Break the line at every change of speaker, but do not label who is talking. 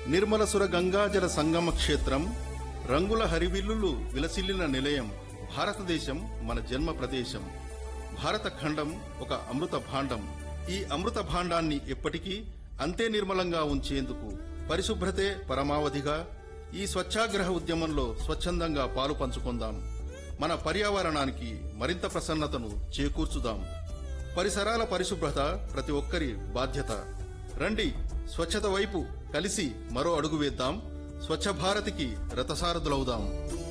నిర్మలసుర గంగాజల సంగమ క్షేత్రం, రంగుల హరివిల్లులు విలసిల్లిన నిలయం. భారతదేశం మన జన్మ ప్రదేశం. భారత ఖండం ఒక అమృత భాండం. ఈ అమృత భాండాన్ని ఎప్పటికీ అంతే నిర్మలంగా ఉంచేందుకు పరిశుభ్రతే పరమావధిగా ఈ స్వచ్ఛాగ్రహ ఉద్యమంలో స్వచ్ఛందంగా పాలు పంచుకుందాం. మన పర్యావరణానికి మరింత ప్రసన్నతను చేకూర్చుదాం. పరిసరాల పరిశుభ్రత ప్రతి ఒక్కరి బాధ్యత. రండి, స్వచ్ఛత వైపు కలిసి మరో అడుగు వేద్దాం. స్వచ్ఛ భారత్కి రథసారథులవుదాం.